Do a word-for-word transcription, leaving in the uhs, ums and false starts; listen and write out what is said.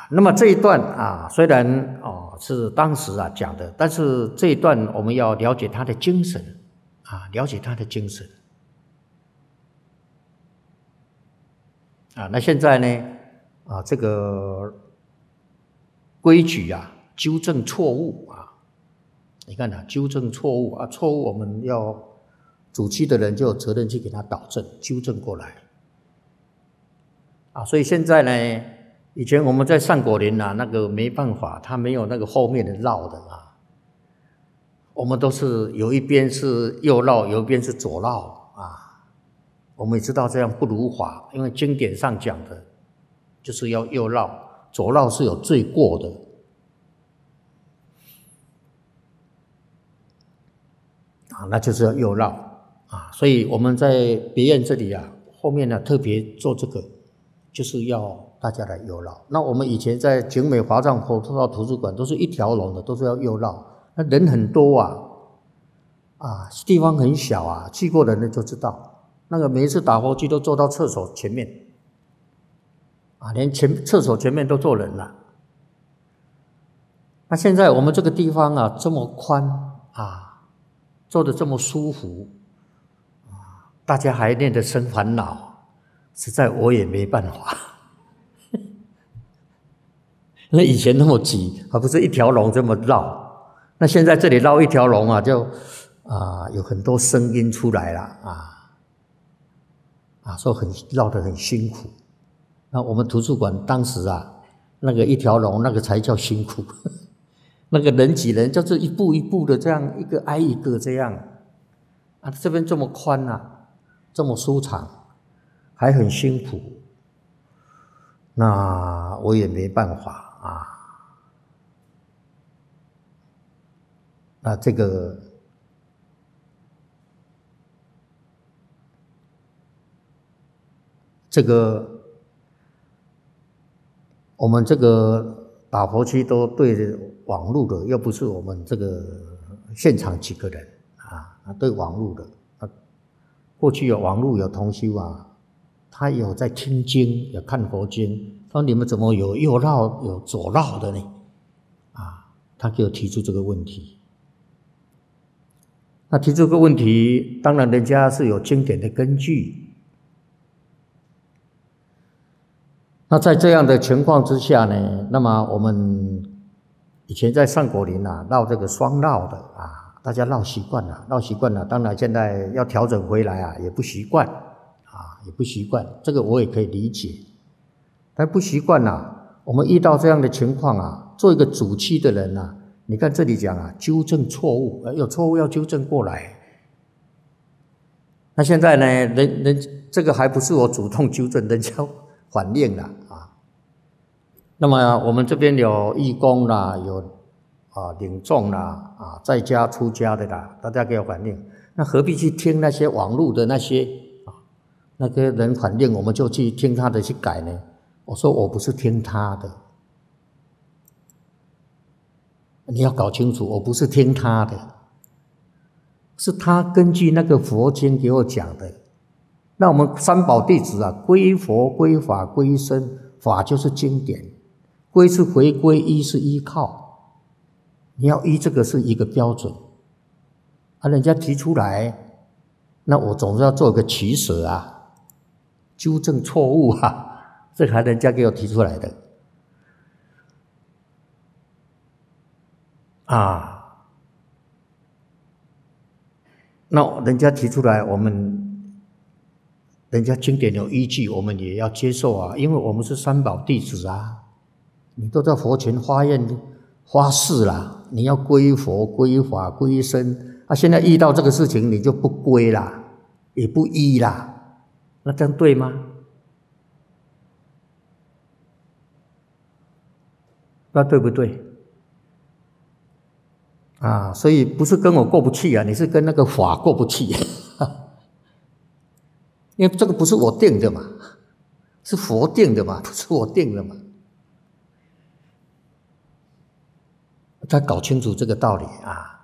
那么这一段啊，虽然哦是当时啊讲的，但是这一段我们要了解他的精神啊，了解他的精神啊。那现在呢啊，这个规矩啊，纠正错误啊，你看啊，纠正错误啊，错误我们要主期的人就有责任去给他导正、纠正过来啊。所以现在呢。以前我们在上果林啊，那个没办法，他没有那个后面的绕的啊。我们都是有一边是右绕，有一边是左绕啊。我们也知道这样不如法，因为经典上讲的就是要右绕，左绕是有罪过的啊，那就是要右绕啊。所以我们在别院这里啊，后面呢特别做这个，就是要。大家来右绕。那我们以前在景美华藏佛教图书馆都是一条龙的，都是要右绕。那人很多啊，啊，地方很小啊，去过的人就知道。那个每一次打佛机都坐到厕所前面，啊，连前厕所前面都坐人了。那现在我们这个地方啊，这么宽啊，坐得这么舒服啊，大家还念得生烦恼，实在我也没办法。那以前那么挤，还不是一条龙这么绕？那现在这里绕一条龙啊，就啊有很多声音出来了啊啊，说很绕得很辛苦。那我们图书馆当时啊，那个一条龙那个才叫辛苦，那个人挤人就是一步一步的这样一个挨一个这样啊，这边这么宽啊，这么舒畅，还很辛苦，那我也没办法。啊，那这个这个我们这个打佛机都对网路的，又不是我们这个现场几个人啊，对网路的啊，过去有网路有同修啊，他有在听经，有看佛经。说你们怎么有右绕有左绕的呢？啊，他给我提出这个问题。那提出这个问题，当然人家是有经典的根据。那在这样的情况之下呢，那么我们以前在上果林啊，绕这个双绕的啊，大家绕习惯了，绕习惯了。当然现在要调整回来啊，也不习惯啊，也不习惯。这个我也可以理解。但不习惯啊，我们遇到这样的情况啊，做一个主期的人啊，你看这里讲啊，纠正错误，有错误要纠正过来。那现在呢，人人这个还不是我主动纠正，人家反映了啊。那么我们这边有义工啦，有啊领众啦，啊在家出家的啦，大家给我反映，那何必去听那些网络的那些啊那个人反映，我们就去听他的去改呢？我说我不是听他的，你要搞清楚，我不是听他的，是他根据那个佛经给我讲的。那我们三宝弟子啊，归佛、归法、归僧，法就是经典，归是回归，依是依靠，你要依这个是一个标准。啊，人家提出来，那我总是要做一个取舍啊，纠正错误啊。这还人家给我提出来的啊，那人家提出来，我们人家经典有依据，我们也要接受啊，因为我们是三宝弟子啊，你都在佛前发愿发誓啦，你要归佛、归法、归僧啊，现在遇到这个事情你就不归啦，也不依啦，那这样对吗？那对不对？啊，所以不是跟我过不去啊，你是跟那个法过不去，因为这个不是我定的嘛，是佛定的嘛，不是我定的嘛。他搞清楚这个道理啊。